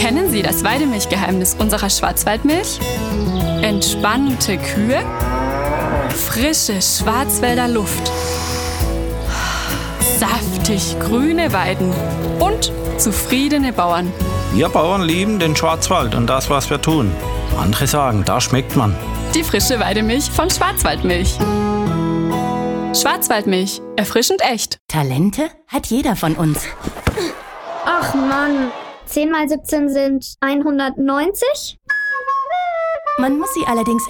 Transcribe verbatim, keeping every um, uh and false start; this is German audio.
Kennen Sie das Weidemilchgeheimnis unserer Schwarzwaldmilch? Entspannte Kühe, frische Schwarzwälder Luft, saftig grüne Weiden und zufriedene Bauern. Wir Bauern lieben den Schwarzwald und das, was wir tun. Andere sagen, da schmeckt man. Die frische Weidemilch von Schwarzwaldmilch. Schwarzwaldmilch, erfrischend echt. Talente hat jeder von uns. Ach Mann, zehn mal siebzehn sind hundertneunzig? Man muss sie allerdings